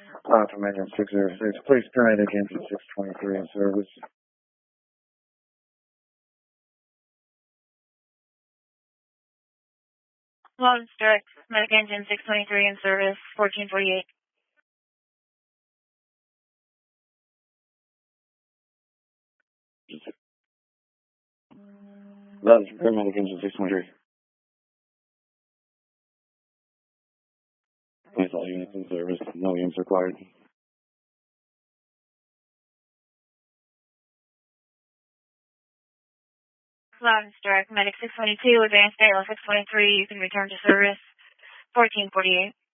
From engine 606. Please paramedic engine 623 in service. Lawrence Direct, medic engine 623 in service, 1448. Lawrence paramedic engine 623. Please all units in service. No units required. Lawrence Direct, medic 622, advanced AL 623, you can return to service, 1448.